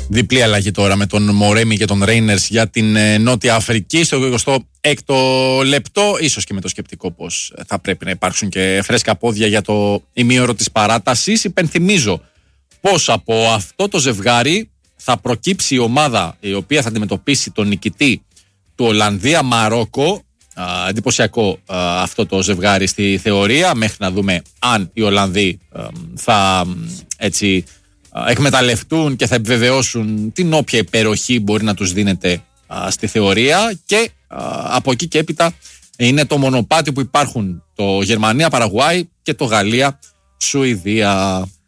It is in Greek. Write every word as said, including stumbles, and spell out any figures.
Διπλή αλλαγή τώρα με τον Μορέμι και τον Ρέινερς για την ε, Νότια Αφρική στο εικοστό έκτο λεπτό, ίσως και με το σκεπτικό πως θα πρέπει να υπάρξουν και φρέσκα πόδια για το ημίωρο της παράτασης. Υπενθυμίζω πως από αυτό το ζευγάρι θα προκύψει η ομάδα η οποία θα αντιμετωπίσει τον νικητή του Ολλανδία-Μαρόκο. Α, εντυπωσιακό α, αυτό το ζευγάρι στη θεωρία, μέχρι να δούμε αν οι Ολλανδοί α, θα έτσι εκμεταλλευτούν και θα επιβεβαιώσουν την όποια υπεροχή μπορεί να τους δίνεται α, στη θεωρία, και α, από εκεί και έπειτα είναι το μονοπάτι που υπάρχουν το Γερμανία-Παραγουάη και το Γαλλία-Σουηδία.